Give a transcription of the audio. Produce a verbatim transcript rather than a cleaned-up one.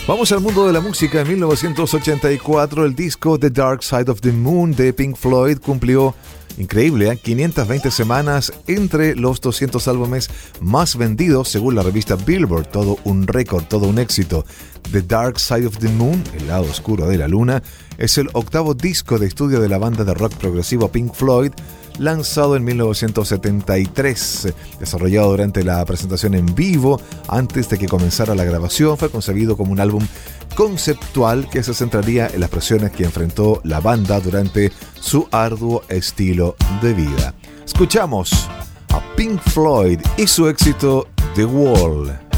Vamos al mundo de la música. En mil novecientos ochenta y cuatro, el disco The Dark Side of the Moon de Pink Floyd cumplió, increíble, ¿eh? quinientas veinte semanas entre los doscientos álbumes más vendidos según la revista Billboard. Todo un récord, todo un éxito. The Dark Side of the Moon, el lado oscuro de la luna, es el octavo disco de estudio de la banda de rock progresivo Pink Floyd, lanzado en mil novecientos setenta y tres. Desarrollado durante la presentación en vivo, antes de que comenzara la grabación, fue concebido como un álbum conceptual que se centraría en las presiones que enfrentó la banda durante su arduo estilo de vida. Escuchamos a Pink Floyd y su éxito The Wall.